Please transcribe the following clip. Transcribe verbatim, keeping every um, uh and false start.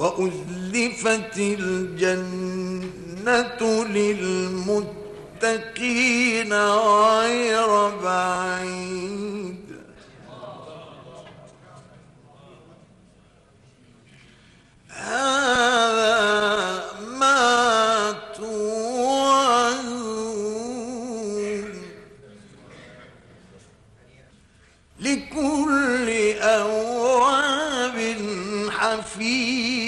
وأزلفت الجنة للمتقين غير بعيد هذا ما توعدون لكل أواب حفيظ